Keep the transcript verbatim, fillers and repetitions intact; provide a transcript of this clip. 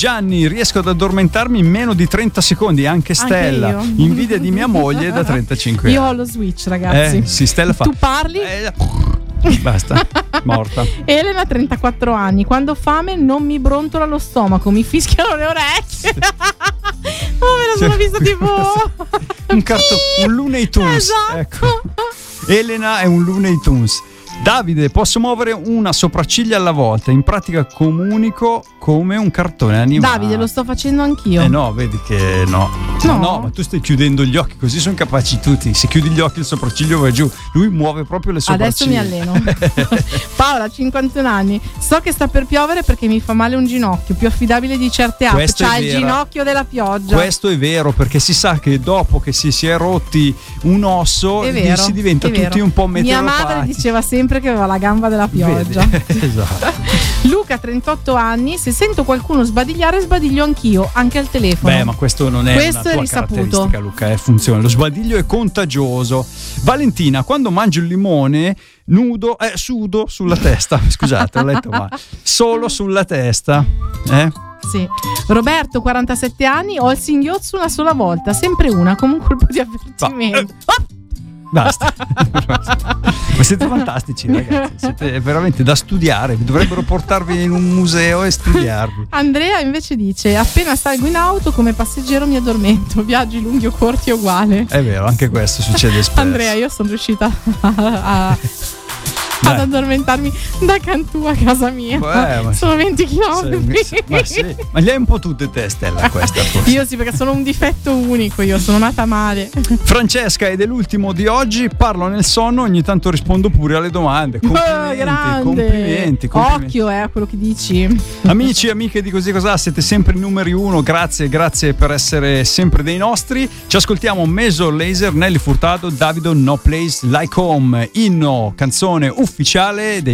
Gianni, riesco ad addormentarmi in meno di trenta secondi. Anche Stella, anche io. Invidia di mia moglie da trentacinque Io anni. ho lo switch, ragazzi. Eh, sì, Stella fa. Tu parli? Eh, basta, morta. Elena, trentaquattro anni. Quando ho fame non mi brontola lo stomaco, mi fischiano le orecchie. Oh, me la sono vista tipo un, carto- un Looney Tunes. Esatto. Ecco. Elena è un Looney Tunes. Davide, posso muovere una sopracciglia alla volta. In pratica comunico come un cartone animato. Davide, lo sto facendo anch'io. Eh no, vedi che no. No. No, ma tu stai chiudendo gli occhi, così sono capaci tutti. Se chiudi gli occhi il sopracciglio va giù. Lui muove proprio le Adesso sopracciglia. mi alleno. Paola, cinquantuno anni. So che sta per piovere perché mi fa male un ginocchio. Più affidabile di certe app. Questo C'ha è il vera. ginocchio della pioggia. Questo è vero, perché si sa che dopo che si, si è rotti un osso È vero, si diventa è tutti vero. un po' Mia meteoropatici. madre diceva sempre che aveva la gamba della pioggia. Vedi? Esatto. Luca, trentotto anni. Se sento qualcuno sbadigliare, sbadiglio anch'io, anche al telefono. Beh, ma questo non è Questo una è tua risaputo. caratteristica, Luca, eh, funziona. Lo sbadiglio è contagioso. Valentina, quando mangio il limone nudo, eh, sudo sulla testa. Scusate, ho letto male. Solo sulla testa. Eh? Sì. Roberto, quarantasette anni. Ho il singhiozzo una sola volta, sempre una, come un colpo di avvertimento. Oh! Basta. Ma siete fantastici, ragazzi. Siete veramente da studiare. Dovrebbero portarvi in un museo e studiarvi. Andrea invece dice: appena salgo in auto come passeggero mi addormento. Viaggi lunghi o corti è uguale. È vero, anche questo succede spesso. Andrea, io sono riuscita a, a ad addormentarmi da Cantù a casa mia. Beh, ma sono venti chilometri. Sì, ma, sì. Ma li hai un po' tutte te, Stella, questa forse. Io sì, perché sono un difetto unico. Io sono nata male. Francesca, ed è l'ultimo di oggi. Parlo nel sonno, ogni tanto rispondo pure alle domande. Complimenti, grande. complimenti, complimenti. Occhio eh, a quello che dici. Amici e amiche di Così Cosà, siete sempre i numeri uno. Grazie, grazie per essere sempre dei nostri. Ci ascoltiamo Meso Laser, Nelly Furtado, Davido No Place Like Home, inno, canzone ufficiale dei